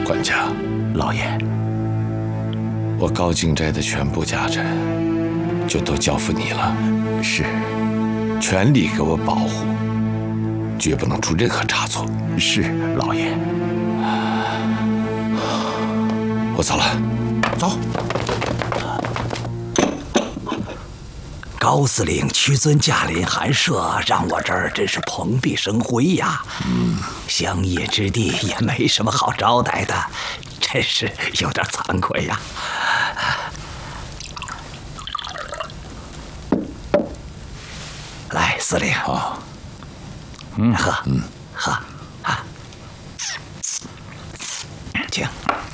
管家， 老爷， 我高敬斋的全部家产就都交付你了， 是， 全力给我保护，绝不能出任何差错。 是，老爷。 我走了， 走。高司令屈尊驾临寒舍，让我这儿真是蓬荜生辉呀。乡野之地也没什么好招待的，真是有点惭愧呀。来，司令啊， 喝，喝啊，请。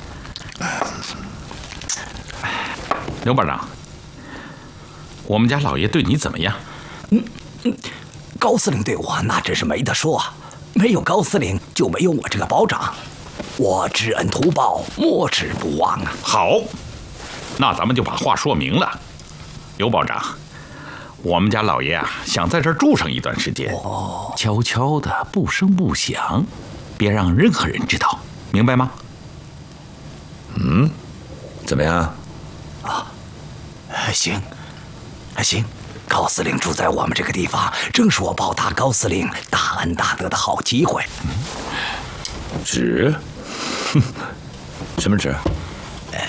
刘保长，我们家老爷对你怎么样？ 高司令对我那真是没得说，没有高司令就没有我这个保长，我知恩图报，莫齿不忘啊。 好，那咱们就把话说明了。刘保长，我们家老爷啊，想在这儿住上一段时间，悄悄的，不声不响，别让任何人知道，明白吗？ 怎么样？ 行，行，高司令住在我们这个地方，正是我报答高司令大恩大德的好机会。 纸？什么纸？